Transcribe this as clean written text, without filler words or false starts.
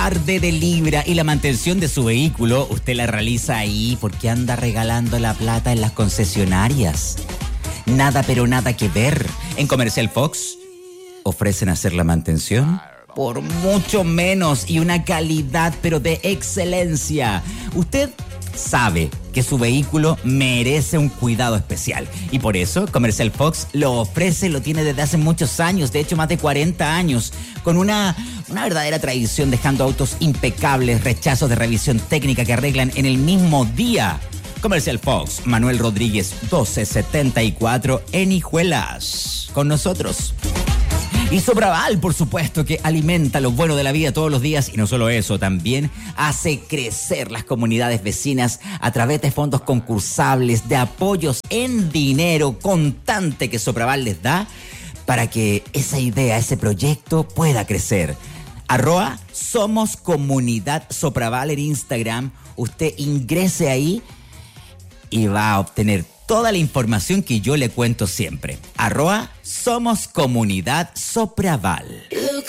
de Libra y la mantención de su vehículo, usted la realiza ahí porque anda regalando la plata en las concesionarias. Nada, pero nada que ver. En Comercial Fox ofrecen hacer la mantención por mucho menos y una calidad, pero de excelencia. Usted sabe que su vehículo merece un cuidado especial y por eso Comercial Fox lo ofrece, lo tiene desde hace muchos años, de hecho más de 40 años, con una verdadera tradición, dejando autos impecables, rechazos de revisión técnica que arreglan en el mismo día. Comercial Fox, Manuel Rodríguez 1274 en Hijuelas. Con nosotros. Y Sopraval, por supuesto, que alimenta lo bueno de la vida todos los días y no solo eso, también hace crecer las comunidades vecinas a través de fondos concursables, de apoyos en dinero constante que Sopraval les da para que esa idea, ese proyecto pueda crecer. @Somos Comunidad Sopraval en Instagram. Usted ingrese ahí y va a obtener toda la información que yo le cuento siempre. @Somos Comunidad Sopraval.